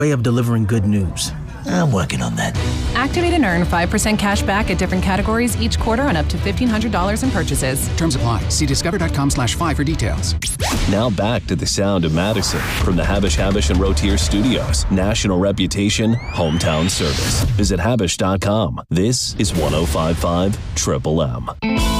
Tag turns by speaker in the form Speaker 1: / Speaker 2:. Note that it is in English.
Speaker 1: way of delivering good news.
Speaker 2: I'm working on that.
Speaker 3: Activate and earn 5% cash back at different categories each quarter on up to $1,500 in purchases.
Speaker 4: Terms apply. See discover.com/5 for details.
Speaker 5: Now back to the sound of Madison from the Habush and Rotier Studios. National reputation, hometown service. Visit Habush.com. This is 105.5 Triple M.